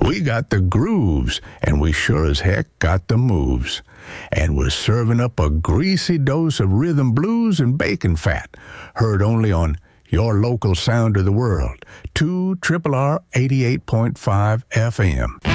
We got the grooves, and we sure as heck got the moves. And we're serving up a greasy dose of rhythm blues and bacon fat, heard only on your local sound of the world, 2 RRR 88.5 FM.